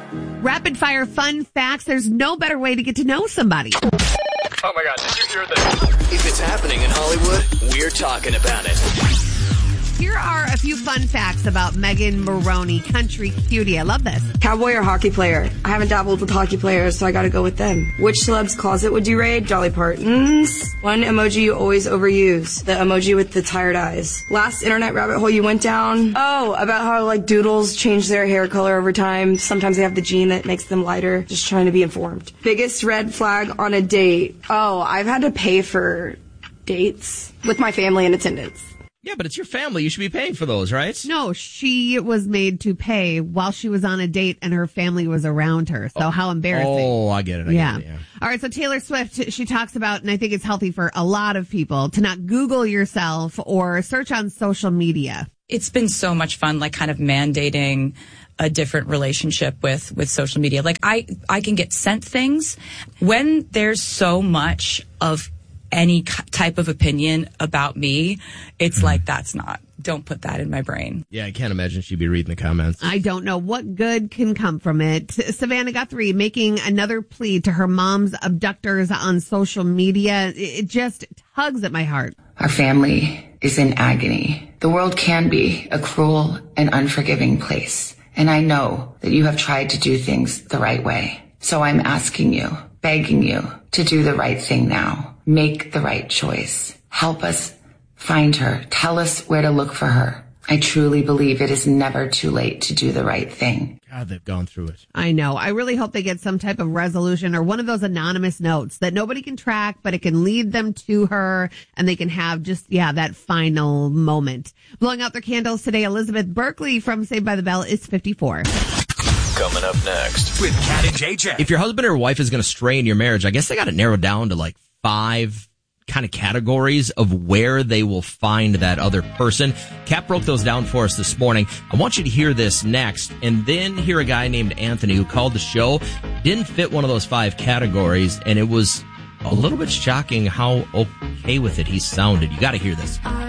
Rapid fire fun facts. There's no better way to get to know somebody. Oh my God, did you hear this? If it's happening in Hollywood, we're talking about it. Here are a few fun facts about Megan Moroney, country cutie. I love this. Cowboy or hockey player? I haven't dabbled with hockey players, so I gotta go with them. Which celeb's closet would you raid? Dolly Parton's. One emoji you always overuse. The emoji with the tired eyes. Last internet rabbit hole you went down? Oh, about how like doodles change their hair color over time. Sometimes they have the gene that makes them lighter. Just trying to be informed. Biggest red flag on a date? Oh, I've had to pay for dates with my family in attendance. Yeah, but it's your family. You should be paying for those, right? No, she was made to pay while she was on a date and her family was around her. So how embarrassing. Oh, I get it. Yeah. Get it, yeah. All right, so Taylor Swift, she talks about, and I think it's healthy for a lot of people, to not Google yourself or search on social media. It's been so much fun, like kind of mandating a different relationship with social media. Like I can get sent things when there's so much of any type of opinion about me. It's like, don't put that in my brain. Yeah, I can't imagine she'd be reading the comments. I don't know what good can come from it. Savannah Guthrie making another plea to her mom's abductors on social media. It just tugs at my heart. Our family is in agony. The world can be a cruel and unforgiving place. And I know that you have tried to do things the right way. So I'm asking you, begging you to do the right thing now. Make the right choice. Help us find her. Tell us where to look for her. I truly believe it is never too late to do the right thing. God, they've gone through it. I know. I really hope they get some type of resolution or one of those anonymous notes that nobody can track, but it can lead them to her and they can have just, that final moment. Blowing out their candles today, Elizabeth Berkley from Saved by the Bell is 54. Coming up next with Kat and JJ. If your husband or wife is going to stray in your marriage, I guess they got it narrowed down to like 5 kind of categories of where they will find that other person. Kat broke those down for us this morning. I want you to hear this next and then hear a guy named Anthony who called the show, didn't fit one of those 5 categories, and it was a little bit shocking how okay with it he sounded. You got to hear this.